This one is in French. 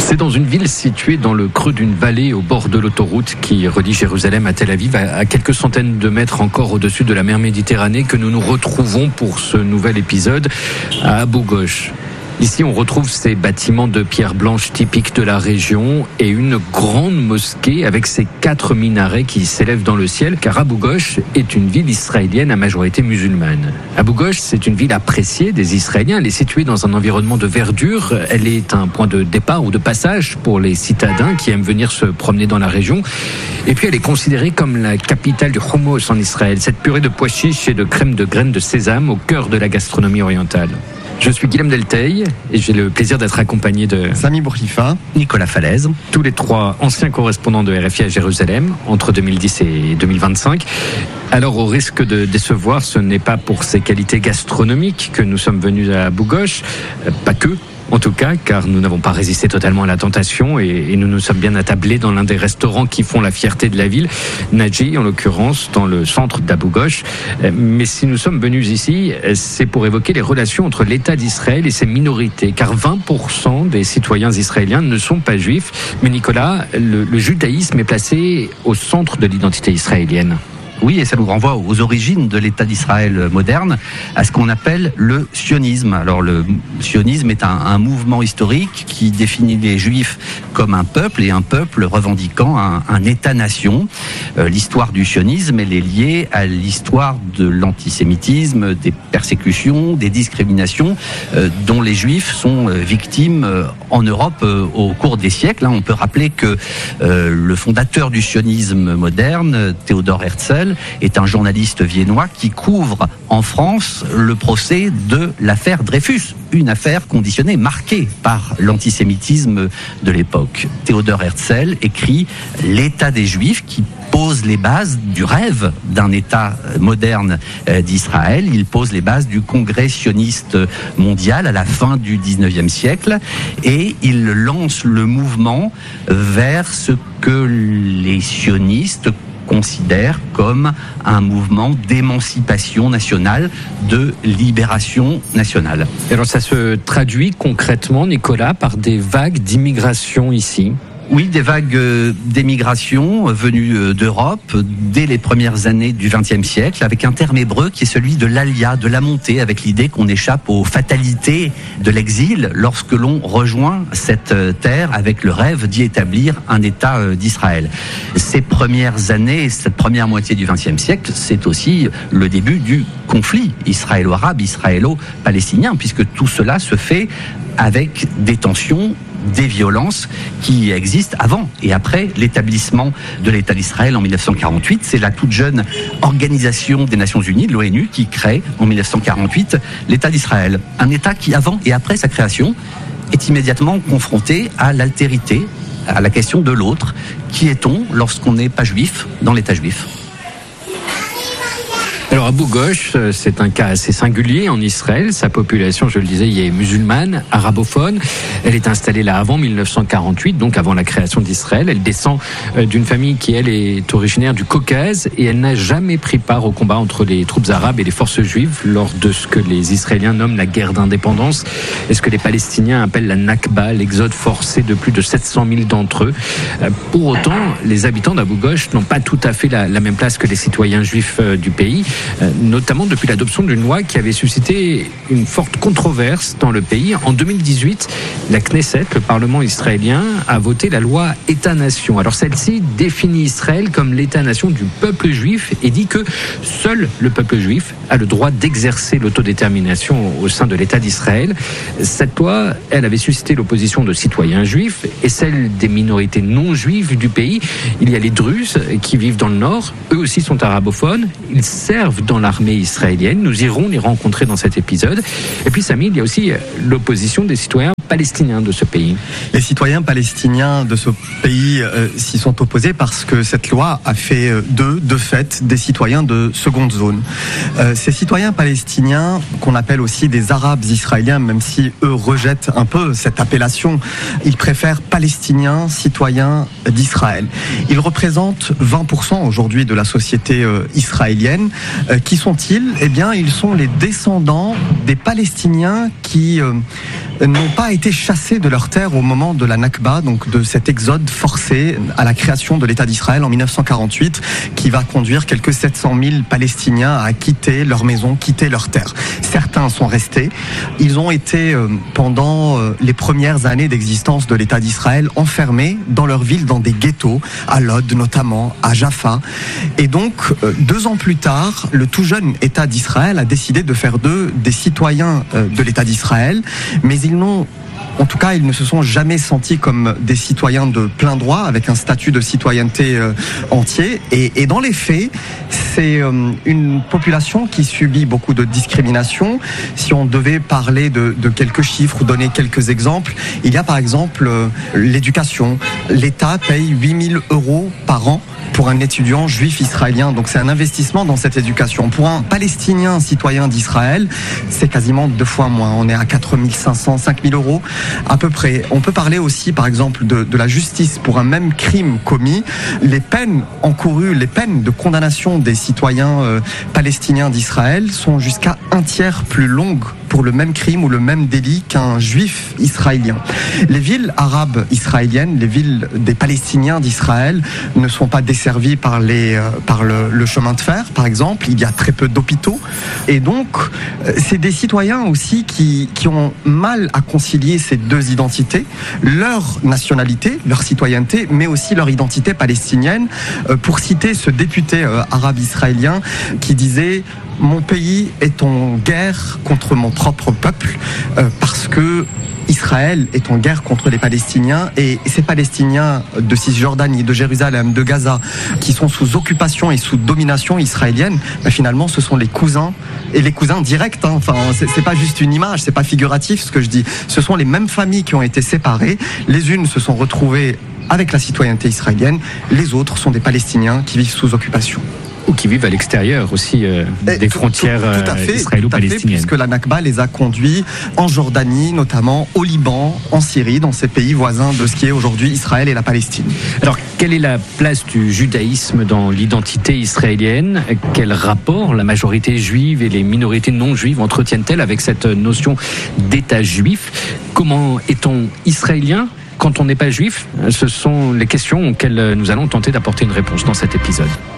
C'est dans une ville située dans le creux d'une vallée au bord de l'autoroute qui relie Jérusalem à Tel Aviv, à quelques centaines de mètres encore au-dessus de la mer Méditerranée, que nous nous retrouvons pour ce nouvel épisode à Abou Ghosh. Ici, on retrouve ces bâtiments de pierre blanche typiques de la région et une grande mosquée avec ses 4 minarets qui s'élèvent dans le ciel, car Abou Ghosh est une ville israélienne à majorité musulmane. Abou Ghosh, c'est une ville appréciée des Israéliens. Elle est située dans un environnement de verdure. Elle est un point de départ ou de passage pour les citadins qui aiment venir se promener dans la région. Et puis, elle est considérée comme la capitale du hummus en Israël, cette purée de pois chiches et de crème de graines de sésame au cœur de la gastronomie orientale. Je suis Guillaume Delteil et j'ai le plaisir d'être accompagné de Sami Bourkifa, Nicolas Falaise, tous les 3 anciens correspondants de RFI à Jérusalem entre 2010 et 2025. Alors, au risque de décevoir, ce n'est pas pour ses qualités gastronomiques que nous sommes venus à Abou Ghosh, pas que. En tout cas, car nous n'avons pas résisté totalement à la tentation et nous nous sommes bien attablés dans l'un des restaurants qui font la fierté de la ville, Naji en l'occurrence, dans le centre d'Abou Ghosh. Mais si nous sommes venus ici, c'est pour évoquer les relations entre l'État d'Israël et ses minorités, car 20% des citoyens israéliens ne sont pas juifs. Mais Nicolas, le judaïsme est placé au centre de l'identité israélienne. Oui, et ça nous renvoie aux origines de l'État d'Israël moderne, à ce qu'on appelle le sionisme. Alors le sionisme est un mouvement historique qui définit les Juifs comme un peuple, et un peuple revendiquant un État-nation. L'histoire du sionisme, elle est liée à l'histoire de l'antisémitisme, des persécutions, des discriminations dont les Juifs sont victimes en Europe au cours des siècles. On peut rappeler que le fondateur du sionisme moderne, Théodore Herzl, est un journaliste viennois qui couvre en France le procès de l'affaire Dreyfus, une affaire conditionnée, marquée par l'antisémitisme de l'époque. Théodore Herzl écrit l'État des Juifs, qui pose les bases du rêve d'un État moderne d'Israël. Il pose les bases du Congrès sioniste mondial à la fin du 19e siècle, et il lance le mouvement vers ce que les sionistes considère comme un mouvement d'émancipation nationale, de libération nationale. Alors ça se traduit concrètement, Nicolas, par des vagues d'immigration ici ? Oui, des vagues d'émigration venues d'Europe dès les premières années du XXe siècle, avec un terme hébreu qui est celui de l'alia, de la montée, avec l'idée qu'on échappe aux fatalités de l'exil lorsque l'on rejoint cette terre avec le rêve d'y établir un État d'Israël. Ces premières années, cette première moitié du XXe siècle, c'est aussi le début du conflit israélo-arabe, israélo-palestinien, puisque tout cela se fait avec des tensions, des violences qui existent avant et après l'établissement de l'État d'Israël en 1948. C'est la toute jeune Organisation des Nations Unies, l'ONU, qui crée en 1948 l'État d'Israël. Un État qui, avant et après sa création, est immédiatement confronté à l'altérité, à la question de l'autre. Qui est-on lorsqu'on n'est pas juif dans l'État juif ? Alors Abou Ghosh, c'est un cas assez singulier en Israël. Sa population, je le disais, y est musulmane, arabophone. Elle est installée là avant 1948, donc avant la création d'Israël. Elle descend d'une famille qui, elle, est originaire du Caucase, et elle n'a jamais pris part au combat entre les troupes arabes et les forces juives lors de ce que les Israéliens nomment la guerre d'indépendance, et ce que les Palestiniens appellent la Nakba, l'exode forcé de plus de 700 000 d'entre eux. Pour autant, les habitants d'Abou Ghosh n'ont pas tout à fait la même place que les citoyens juifs du pays, notamment depuis l'adoption d'une loi qui avait suscité une forte controverse dans le pays. En 2018, la Knesset, le Parlement israélien, a voté la loi État-nation. Alors celle-ci définit Israël comme l'État-nation du peuple juif et dit que seul le peuple juif a le droit d'exercer l'autodétermination au sein de l'État d'Israël. Cette loi, elle avait suscité l'opposition de citoyens juifs et celle des minorités non juives du pays. Il y a les Druzes qui vivent dans le nord, eux aussi sont arabophones, ils servent dans l'armée israélienne. Nous irons les rencontrer dans cet épisode. Et puis Samy, il y a aussi l'opposition des citoyens palestiniens de ce pays. Les citoyens palestiniens de ce pays s'y sont opposés parce que cette loi a fait d'eux, de fait, des citoyens de seconde zone. Ces citoyens palestiniens, qu'on appelle aussi des Arabes israéliens, même si eux rejettent un peu cette appellation, ils préfèrent Palestiniens, citoyens d'Israël. Ils représentent 20% aujourd'hui de la société israélienne. Qui sont-ils ? Eh bien, ils sont les descendants des Palestiniens qui n'ont pas été chassés de leurs terres au moment de la Nakba, donc de cet exode forcé à la création de l'État d'Israël en 1948, qui va conduire quelques 700 000 Palestiniens à quitter leur maison, quitter leurs terres. Certains sont restés. Ils ont été, pendant les premières années d'existence de l'État d'Israël, enfermés dans leur ville, dans des ghettos, à Lod notamment, à Jaffa. Et donc, 2 ans plus tard, le tout jeune État d'Israël a décidé de faire d'eux des citoyens de l'État d'Israël, mais ils ne se sont jamais sentis comme des citoyens de plein droit, avec un statut de citoyenneté entier. Et dans les faits, c'est une population qui subit beaucoup de discrimination. Si on devait parler de quelques chiffres ou donner quelques exemples, il y a par exemple l'éducation. L'État paye 8 000 € par an pour un étudiant juif israélien. Donc c'est un investissement dans cette éducation. Pour un Palestinien citoyen d'Israël, c'est quasiment 2 fois moins. On est à 4 500, 5 000 € à peu près. On peut parler aussi, par exemple, de la justice pour un même crime commis. Les peines encourues, les peines de condamnation des citoyens palestiniens d'Israël sont jusqu'à 1/3 plus longues pour le même crime ou le même délit qu'un juif israélien. Les villes arabes israéliennes, les villes des Palestiniens d'Israël ne sont pas desservies par le chemin de fer, par exemple. Il y a très peu d'hôpitaux. Et donc, c'est des citoyens aussi qui ont mal à concilier ces 2 identités, leur nationalité, leur citoyenneté, mais aussi leur identité palestinienne. Pour citer ce député arabe israélien qui disait: mon pays est en guerre contre mon propre peuple parce que Israël est en guerre contre les Palestiniens, et ces Palestiniens de Cisjordanie, de Jérusalem, de Gaza, qui sont sous occupation et sous domination israélienne, finalement ce sont les cousins, et les cousins directs. Enfin, c'est pas juste une image, c'est pas figuratif ce que je dis. Ce sont les mêmes familles qui ont été séparées. Les unes se sont retrouvées avec la citoyenneté israélienne, les autres sont des Palestiniens qui vivent sous occupation. Ou qui vivent à l'extérieur aussi des frontières israélo-palestiniennes. Puisque la Nakba les a conduits en Jordanie, notamment au Liban, en Syrie, dans ces pays voisins de ce qui est aujourd'hui Israël et la Palestine. Alors, quelle est la place du judaïsme dans l'identité israélienne ? Quel rapport la majorité juive et les minorités non juives entretiennent-elles avec cette notion d'État juif ? Comment est-on israélien quand on n'est pas juif ? Ce sont les questions auxquelles nous allons tenter d'apporter une réponse dans cet épisode.